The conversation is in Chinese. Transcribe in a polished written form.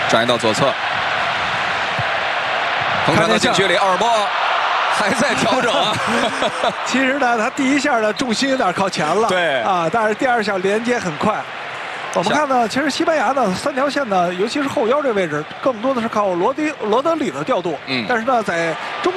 转移到左侧，横传到禁区里，奥尔莫还在调整啊。 其实呢，他第一下的重心有点靠前了， 对啊，但是第二下连接很快。我们看呢，其实西班牙呢三条线呢，尤其是后腰这位置，更多的是靠罗德里的调度，但是呢，在中